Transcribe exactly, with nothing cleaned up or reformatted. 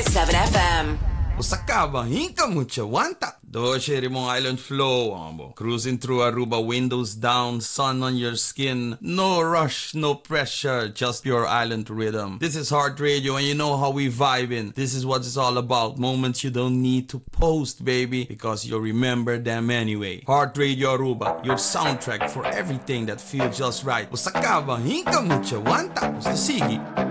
seven F M. Usacaba, hinka mucha wanta. Doce Rimon Island flow, ambo. Cruising through Aruba, windows down, sun on your skin. No rush, no pressure, just pure island rhythm. This is Heart Radio, and you know how we vibing. This is what it's all about. Moments you don't need to post, baby, because you'll remember them anyway. Heart Radio Aruba, your soundtrack for everything that feels just right. Usacaba, hinka mucha wanta. It's the Sigi.